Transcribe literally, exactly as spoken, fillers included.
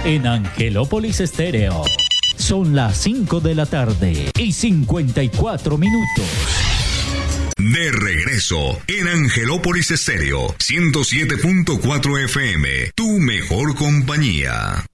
en Angelópolis Estéreo. Son las cinco de la tarde y cincuenta y cuatro minutos. De regreso en Angelópolis Estéreo ciento siete punto cuatro F M, tu mejor compañía.